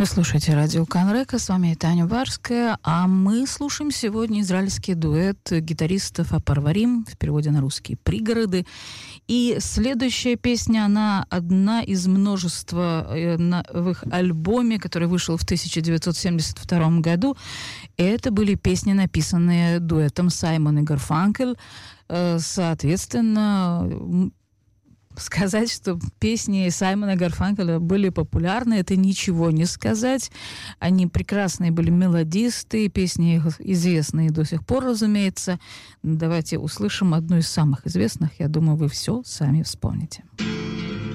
Вы слушаете радио Канрека, с вами Таня Барская, а мы слушаем сегодня израильский дуэт гитаристов Апарварим, в переводе на русский «Пригороды». И следующая песня, она одна из множества в их альбоме, который вышел в 1972 году. И это были песни, написанные дуэтом Саймон и Гарфанкель. Соответственно, сказать, что песни Саймона Гарфанкеля были популярны, это ничего не сказать. Они прекрасные были мелодисты, песни их известные до сих пор, разумеется. Давайте услышим одну из самых известных. Я думаю, вы все сами вспомните.